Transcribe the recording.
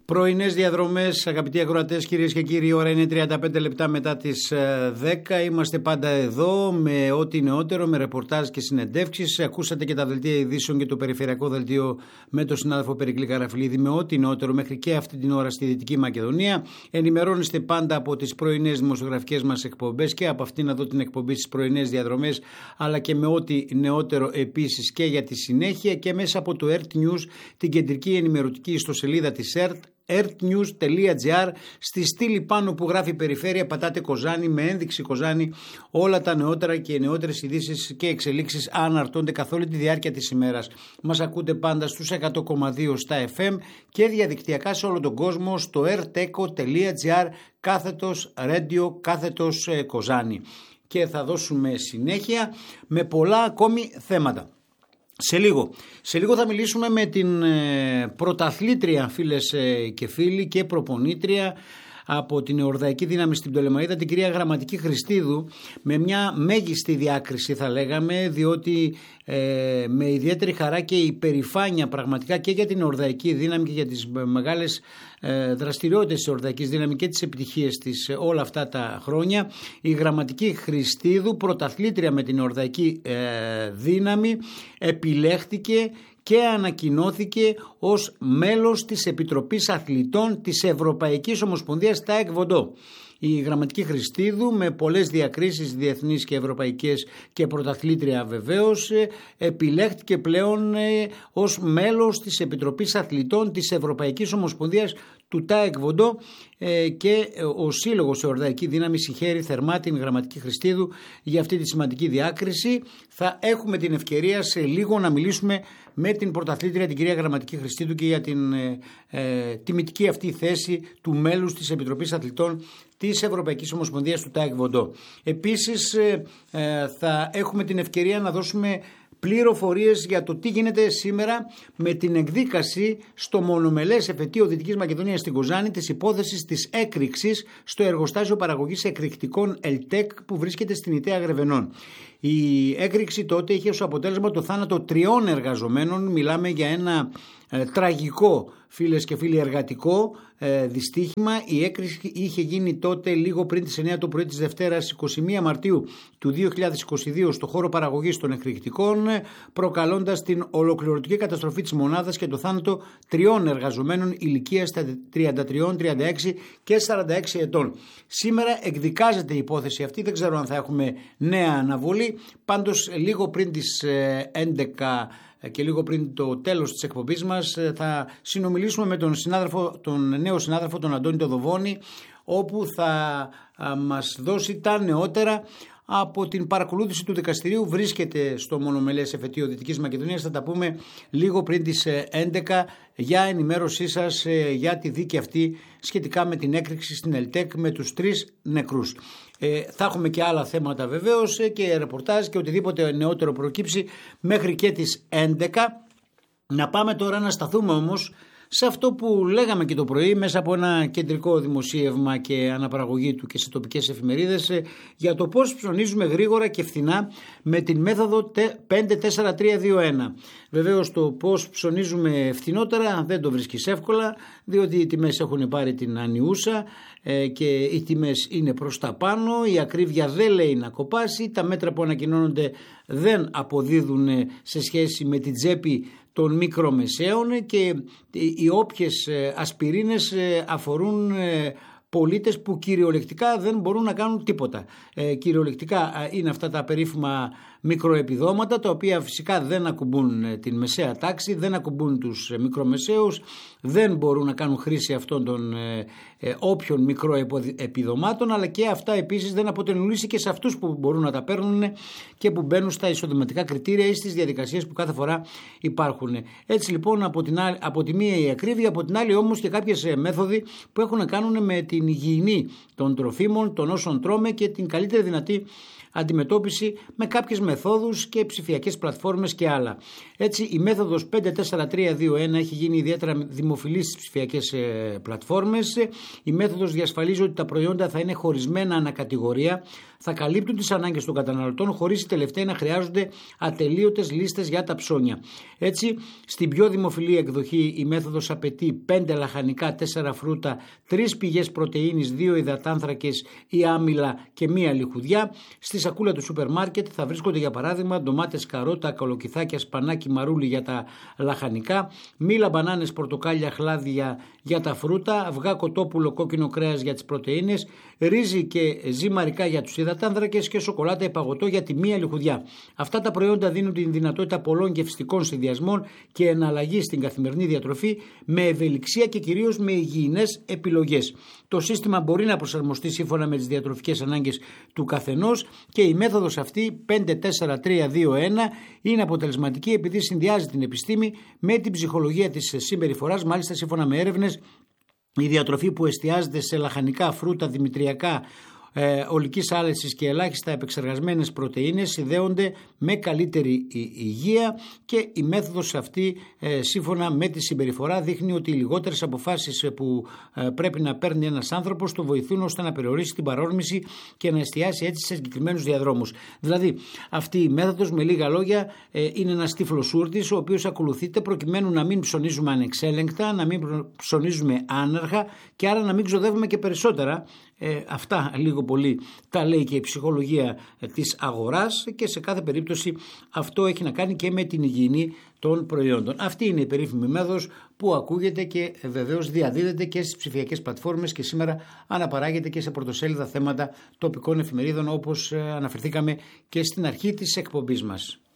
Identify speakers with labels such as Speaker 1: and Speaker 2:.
Speaker 1: Πρωινές διαδρομές, αγαπητοί ακροατές, κυρίες και κύριοι, η ώρα είναι 35 λεπτά μετά τις 10. Είμαστε πάντα εδώ με ό,τι νεότερο, με ρεπορτάζ και συνεντεύξεις. Ακούσατε και τα δελτία ειδήσεων και το περιφερειακό δελτίο με τον συνάδελφο Περικλή Καραφυλίδη με ό,τι νεότερο μέχρι και αυτή την ώρα στη Δυτική Μακεδονία. Ενημερώνεστε πάντα από τις πρωινές δημοσιογραφικές μας εκπομπές και από αυτήν εδώ την εκπομπή στις πρωινές διαδρομές, αλλά και με ό,τι νεότερο επίσης και για τη συνέχεια και μέσα από το ERT News, την κεντρική ενημερωτική ιστοσελίδα της ERT. ertnews.gr, στη στήλη πάνω που γράφει περιφέρεια πατάτε Κοζάνη με ένδειξη Κοζάνη. Όλα τα νεότερα και οι νεότερες ειδήσεις και εξελίξεις αναρτώνται καθ' όλη τη διάρκεια της ημέρας. Μας ακούτε πάντα στους 100,2 στα FM και διαδικτυακά σε όλο τον κόσμο στο erteco.gr /radio Κοζάνη. Και θα δώσουμε συνέχεια με πολλά ακόμη θέματα. Σε λίγο θα μιλήσουμε με την πρωταθλήτρια, φίλες και φίλοι, και προπονήτρια από την Εορδαϊκή Δύναμη στην Πτολεμαΐδα, την κυρία Γραμματική Χριστίδου, με μια μέγιστη διάκριση θα λέγαμε, διότι με ιδιαίτερη χαρά και υπερηφάνεια πραγματικά και για την Εορδαϊκή Δύναμη και για τις μεγάλες δραστηριότητες της Εορδαϊκής Δύναμη και τις επιτυχίες της όλα αυτά τα χρόνια, η Γραμματική Χριστίδου, πρωταθλήτρια με την Εορδαϊκή Δύναμη, επιλέχθηκε και ανακοινώθηκε ως μέλος της Επιτροπής Αθλητών της Ευρωπαϊκής Ομοσπονδίας ΤΑΕΚΒΟΝΤΟ. Η Γραμματική Χριστίδου, με πολλές διακρίσεις διεθνείς και ευρωπαϊκές και πρωταθλήτρια βεβαίως, επιλέχθηκε πλέον ως μέλος της Επιτροπής Αθλητών της Ευρωπαϊκής Ομοσπονδίας του ΤΑΕΚΒΟΝΤΟ και ο Σύλλογος Εορδαϊκή Δύναμη συγχαίρει θερμά την Γραμματική Χριστίδου για αυτή τη σημαντική διάκριση. Θα έχουμε την ευκαιρία σε λίγο να μιλήσουμε με την πρωταθλήτρια, την κυρία Γραμματική Χριστίδου, και για την τιμητική αυτή θέση του μέλους της Επιτροπής Αθλητών της Ευρωπαϊκής Ομοσπονδίας του ΤΑΕΚΒΟΝΤΟ. Επίσης θα έχουμε την ευκαιρία να δώσουμε πληροφορίες για το τι γίνεται σήμερα με την εκδίκαση στο μονομελές εφετείο Δυτικής Μακεδονίας στην Κοζάνη της υπόθεσης της έκρηξης στο εργοστάσιο παραγωγής εκρηκτικών ΕΛΤΕΚ που βρίσκεται στην Ιταία Γρεβενών. Η έκρηξη τότε είχε ως αποτέλεσμα το θάνατο 3 εργαζομένων. Μιλάμε για ένα τραγικό, φίλες και φίλοι, εργατικό δυστύχημα. Η έκρηξη είχε γίνει τότε λίγο πριν τις 9 το πρωί της Δευτέρας 21 Μαρτίου του 2022 στο χώρο παραγωγής των εκρηκτικών, προκαλώντας την ολοκληρωτική καταστροφή της μονάδας και το θάνατο 3 εργαζομένων ηλικίας 33, 36 και 46 ετών. Σήμερα εκδικάζεται η υπόθεση αυτή, δεν ξέρω αν θα έχουμε νέα αναβολή, πάντως λίγο πριν τις 11 και λίγο πριν το τέλος της εκπομπής μας θα συνομιλήσουμε με τον νέο συνάδελφο, τον Αντώνη Τοδοβόνη, όπου θα μας δώσει τα νεότερα από την παρακολούθηση του δικαστηρίου. Βρίσκεται στο μονομελές εφετείο Δυτικής Μακεδονίας. Θα τα πούμε λίγο πριν τις 11 για ενημέρωσή σας για τη δίκη αυτή σχετικά με την έκρηξη στην ΕΛΤΕΚ με τους 3 νεκρούς. Θα έχουμε και άλλα θέματα βεβαίως και ρεπορτάζ και οτιδήποτε νεότερο προκύψει μέχρι και τις 11. Να πάμε τώρα να σταθούμε όμως σε αυτό που λέγαμε και το πρωί μέσα από ένα κεντρικό δημοσίευμα και αναπαραγωγή του και σε τοπικές εφημερίδες για το πώς ψωνίζουμε γρήγορα και φθηνά με την μέθοδο 5-4-3-2-1. Βεβαίως το πώς ψωνίζουμε φθηνότερα δεν το βρίσκεις εύκολα, διότι οι τιμές έχουν πάρει την ανιούσα και οι τιμές είναι προς τα πάνω, η ακρίβεια δεν λέει να κοπάσει, τα μέτρα που ανακοινώνονται δεν αποδίδουν σε σχέση με την τσέπη των μικρομεσαίων και οι όποιες ασπιρίνες αφορούν πολίτες που κυριολεκτικά δεν μπορούν να κάνουν τίποτα. Κυριολεκτικά είναι αυτά τα περίφημα μικροεπιδόματα, τα οποία φυσικά δεν ακουμπούν την μεσαία τάξη, δεν ακουμπούν τους μικρομεσαίους, δεν μπορούν να κάνουν χρήση αυτών των όποιων μικροεπιδομάτων, αλλά και αυτά επίσης δεν αποτελούν λύση και σε αυτούς που μπορούν να τα παίρνουν και που μπαίνουν στα εισοδηματικά κριτήρια ή στις διαδικασίες που κάθε φορά υπάρχουν. Έτσι λοιπόν από τη μία η ακρίβεια, από την άλλη όμως και κάποιες μέθοδοι που έχουν να κάνουν με την υγιεινή των τροφίμων, των όσων τρώμε και την καλύτερη δυνατή αντιμετώπιση με κάποιες μεθόδους και ψηφιακές πλατφόρμες και άλλα. Έτσι η μέθοδος 5-4-3-2-1 έχει γίνει ιδιαίτερα δημοφιλής στις ψηφιακές πλατφόρμες. Η μέθοδος διασφαλίζει ότι τα προϊόντα θα είναι χωρισμένα ανακατηγορία, θα καλύπτουν τις ανάγκες των καταναλωτών χωρίς οι τελευταίοι να χρειάζονται ατελείωτες λίστες για τα ψώνια. Έτσι, στην πιο δημοφιλή εκδοχή η μέθοδος απαιτεί 5 λαχανικά, 4 φρούτα, 3 πηγές πρωτεΐνης, 2 υδατάνθρακες ή άμυλα και 1 λιχουδιά. Στη σακούλα του σούπερ μάρκετ θα βρίσκονται για παράδειγμα ντομάτες, καρότα, κολοκυθάκια, σπανάκι, μαρούλι για τα λαχανικά, μήλα, μπανάνες, πορτοκάλια, χλάδια για τα φρούτα, αυγά, κοτόπουλο, κόκκινο κρέας για τις πρωτεΐνες, ρύζι και ζυμαρικά για τους υδατάνθρακες και σοκολάτα ή παγωτό για τη 1 λιχουδιά. Αυτά τα προϊόντα δίνουν την δυνατότητα πολλών γευστικών συνδυασμών και εναλλαγή στην καθημερινή διατροφή με ευελιξία και κυρίως με υγιεινές επιλογές. Το σύστημα μπορεί να προσαρμοστεί σύμφωνα με τις διατροφικές ανάγκες του καθενός και η μέθοδος αυτή 5-4-3-2-1 είναι αποτελεσματική επειδή συνδυάζει την επιστήμη με την ψυχολογία της συμπεριφοράς. Μάλιστα, σύμφωνα με έρευνες, η διατροφή που εστιάζεται σε λαχανικά, φρούτα, δημητριακά, ολικής άλεσης και ελάχιστα επεξεργασμένες πρωτεΐνες συνδέονται με καλύτερη υγεία και η μέθοδος αυτή σύμφωνα με τη συμπεριφορά δείχνει ότι οι λιγότερες αποφάσεις που πρέπει να παίρνει ένας άνθρωπος το βοηθούν ώστε να περιορίσει την παρόρμηση και να εστιάσει έτσι σε συγκεκριμένους διαδρόμους. Δηλαδή αυτή η μέθοδος με λίγα λόγια είναι ένας τύφλος ούρτης ο οποίος ακολουθείται προκειμένου να μην ψωνίζουμε ανεξέλεγκτα, να μην ψωνίζουμε άναρχα και άρα να μην ξοδεύουμε και περισσότερα. Αυτά λίγο πολύ τα λέει και η ψυχολογία της αγοράς και σε κάθε περίπτωση αυτό έχει να κάνει και με την υγιεινή των προϊόντων. Αυτή είναι η περίφημη μέθοδος που ακούγεται και βεβαίως διαδίδεται και στις ψηφιακές πλατφόρμες και σήμερα αναπαράγεται και σε πρωτοσέλιδα θέματα τοπικών εφημερίδων όπως αναφερθήκαμε και στην αρχή της εκπομπής μας.